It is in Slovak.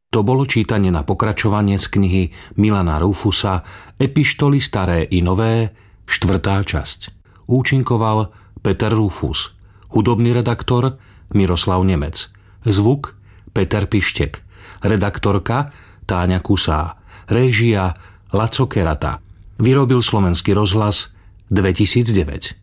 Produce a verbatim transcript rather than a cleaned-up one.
To bolo čítanie na pokračovanie z knihy Milana Rufusa Epištoly staré i nové, štvrtá časť. Účinkoval Peter Rufus, hudobný redaktor Miroslav Nemec, zvuk Peter Pištek, redaktorka Táňa Kusá, réžia Laco Kerata. Vyrobil Slovenský rozhlas dvetisícdeväť.